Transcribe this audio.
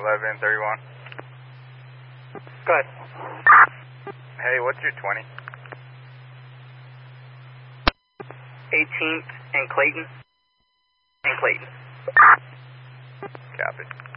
1131. Go ahead. Hey, what's your 20? 18th and Clayton. Copy.